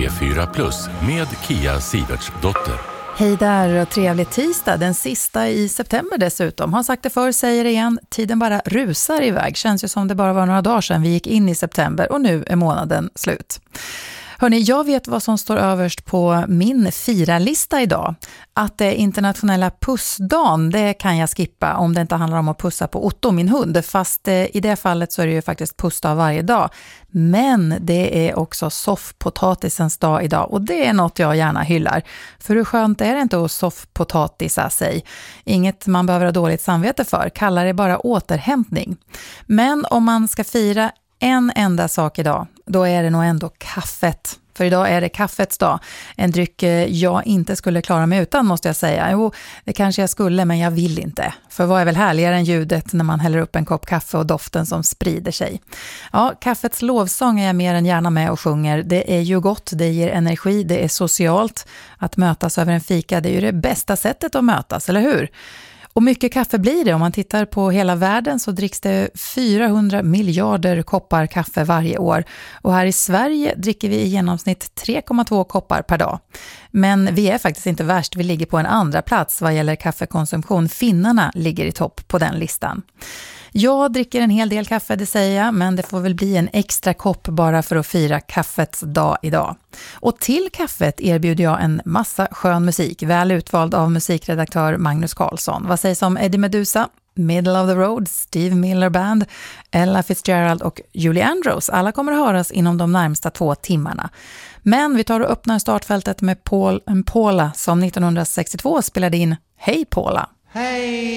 P4+ med Kia Sivertsdotter. Hej där och trevlig tisdag, den sista i september dessutom. Har sagt det förr, säger det igen, tiden bara rusar iväg. Känns ju som det bara var några dagar sedan vi gick in i september och nu är månaden slut. Hörrni, jag vet vad som står överst på min firalista idag. Att det är internationella pussdagen, det kan jag skippa om det inte handlar om att pussa på Otto, min hund. Fast i det fallet så är det ju faktiskt pussdag varje dag. Men det är också soffpotatisens dag idag och det är något jag gärna hyllar. För hur skönt är det inte att soffpotatisa sig? Inget man behöver ha dåligt samvete för, kallar det bara återhämtning. Men om man ska fira en enda sak idag, då är det nog ändå kaffet. För idag är det kaffets dag. En dryck jag inte skulle klara mig utan, måste jag säga. Jo, det kanske jag skulle, men jag vill inte. För vad är väl härligare än ljudet när man häller upp en kopp kaffe och doften som sprider sig. Ja, kaffets lovsång är jag mer än gärna med och sjunger. Det är ju gott, det ger energi, det är socialt. Att mötas över en fika, det är ju det bästa sättet att mötas, eller hur? Och mycket kaffe blir det. Om man tittar på hela världen så dricks det 400 miljarder koppar kaffe varje år. Och här i Sverige dricker vi i genomsnitt 3,2 koppar per dag. Men vi är faktiskt inte värst. Vi ligger på en andra plats vad gäller kaffekonsumtion. Finnarna ligger i topp på den listan. Jag dricker en hel del kaffe, det säger jag, men det får väl bli en extra kopp bara för att fira kaffets dag idag. Och till kaffet erbjuder jag en massa skön musik, väl utvald av musikredaktör Magnus Karlsson. Vad sägs om Eddie Meduza, Middle of the Road, Steve Miller Band, Ella Fitzgerald och Julie Andrews? Alla kommer att höras inom de närmsta 2 timmarna. Men vi tar och öppnar startfältet med Paula som 1962 spelade in Hej Paula. Hey.